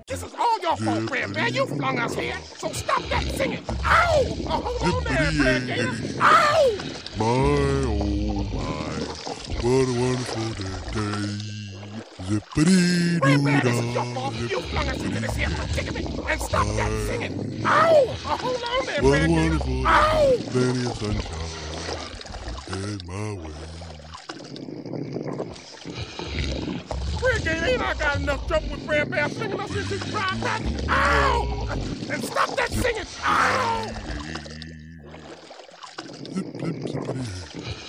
This is all your fault, Fred Bear. You flung us here, so stop that singing. Ow! Oh, hold on there, Fred Gator. Ow! My, oh my, what a wonderful day. Zippity Fred Bear, doo this is your fault. You flung us into this here predicament, and stop that singing. Ow! Oh, hold on there, What a Fred Gator. wonderful Ow! day. Plenty of sunshine. Head my way. Fred Gator, ain't I got enough trouble with Fred Bear singing us into dry patch? Ow! And stop that singing. Ow! Zip, zip, zippity.